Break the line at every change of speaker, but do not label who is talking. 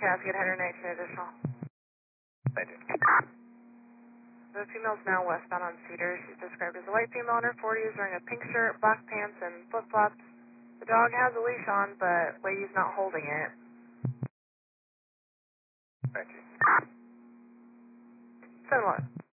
Cascade, 119 additional.
Thank you.
The female's now westbound on Cedar. She's described as a white female in her 40s wearing a pink shirt, black pants, and flip-flops. The dog has a leash on, but lady's not holding it.
Thank you.
7-1.